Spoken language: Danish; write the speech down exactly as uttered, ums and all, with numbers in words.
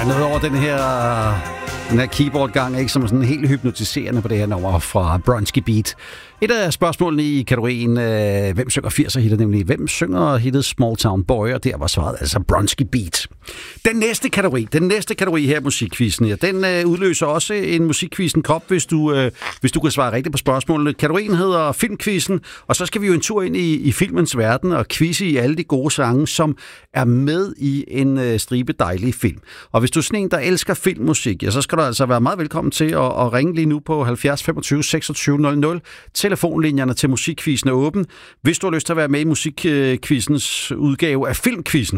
noget over den her, den her keyboard-gang, ikke, som er sådan helt hypnotiserende på det her nummer fra Bronski Beat. Et af spørgsmålene i kategorien, øh, hvem synger firser-hitter, nemlig hvem synger hittet Small Town Boy, og der var svaret altså Bronski Beat. Den næste kategori, den næste kategori her, musikquizzen, ja, den øh, udløser også en musikquizzen kop, hvis du, øh, hvis du kan svare rigtigt på spørgsmålene. Kategorien hedder Filmquizzen, og så skal vi jo en tur ind i, i filmens verden og quizze i alle de gode sange, som er med i en øh, stribe dejlige film. Og hvis du er sådan en, der elsker filmmusik, ja, så skal du altså være meget velkommen til at, at ringe lige nu på halvfjerds femogtyve seksogtyve nul nul. Telefonlinjerne til musikquizzen er åben, hvis du har lyst til at være med i musikquizzens udgave af Filmquizzen.